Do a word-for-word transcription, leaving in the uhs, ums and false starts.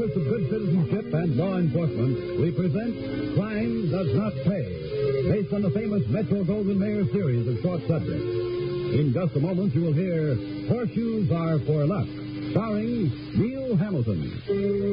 voice of good citizenship and law enforcement, we present Crime Does Not Pay, based on the famous Metro Golden Mayer series of short subjects. In just a moment, you will hear Horseshoes Are for Luck, starring Neil Hamilton.